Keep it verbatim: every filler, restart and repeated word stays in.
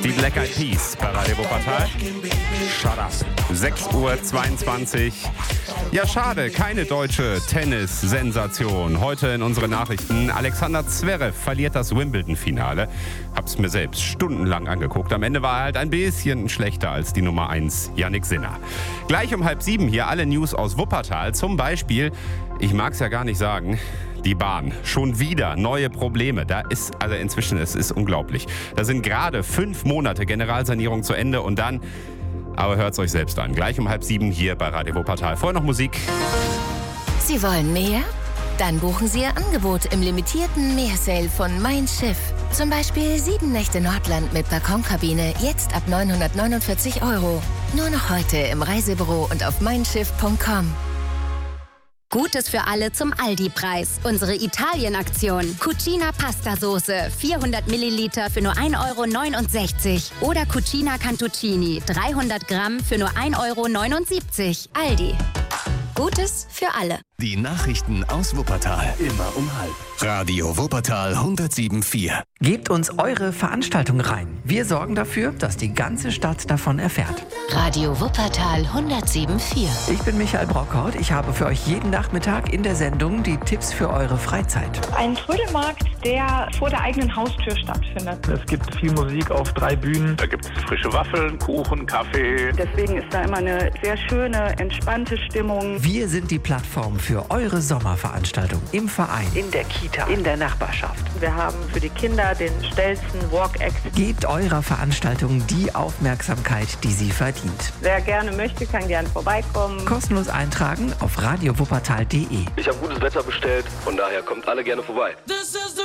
Die Black Eyed Peas bei Radio Wuppertal. Shut up. sechs Uhr zweiundzwanzig. Ja, schade, keine deutsche Tennis-Sensation. Heute in unseren Nachrichten. Alexander Zverev verliert das Wimbledon-Finale. Hab's mir selbst stundenlang angeguckt. Am Ende war er halt ein bisschen schlechter als die Nummer eins, Jannik Sinner. Gleich um halb sieben hier alle News aus Wuppertal. Zum Beispiel, ich mag's ja gar nicht sagen, die Bahn. Schon wieder neue Probleme. Da ist, also inzwischen, es ist unglaublich. Da sind gerade fünf Monate Generalsanierung zu Ende und dann, aber hört's euch selbst an. Gleich um halb sieben hier bei Radio Wuppertal. Vorher noch Musik. Sie wollen mehr? Dann buchen Sie Ihr Angebot im limitierten Meersale von Mein Schiff. Zum Beispiel sieben Nächte Nordland mit Balkonkabine, jetzt ab neunhundertneunundvierzig Euro. Nur noch heute im Reisebüro und auf mein schiff punkt com. Gutes für alle zum Aldi-Preis. Unsere Italien-Aktion. Cucina Pastasoße, vierhundert Milliliter für nur ein Euro neunundsechzig. Oder Cucina Cantuccini, dreihundert Gramm für nur ein Euro neunundsiebzig. Aldi. Gutes für alle. Die Nachrichten aus Wuppertal. Immer um halb. Radio Wuppertal hundertsieben Komma vier. Gebt uns eure Veranstaltung rein. Wir sorgen dafür, dass die ganze Stadt davon erfährt. Radio Wuppertal hundertsieben Komma vier. Ich bin Michael Brockhaut. Ich habe für euch jeden Nachmittag in der Sendung die Tipps für eure Freizeit. Ein Trödelmarkt, der vor der eigenen Haustür stattfindet. Es gibt viel Musik auf drei Bühnen. Da gibt es frische Waffeln, Kuchen, Kaffee. Deswegen ist da immer eine sehr schöne, entspannte Stimmung. Wir sind die Plattform für eure Sommerveranstaltung im Verein, in der Kita, in der Nachbarschaft. Wir haben für die Kinder den Stelzen Walk-Act. Gebt eurer Veranstaltung die Aufmerksamkeit, die sie verdient. Wer gerne möchte, kann gerne vorbeikommen. Kostenlos eintragen auf radio wuppertal punkt de. Ich habe gutes Wetter bestellt, von daher kommt alle gerne vorbei.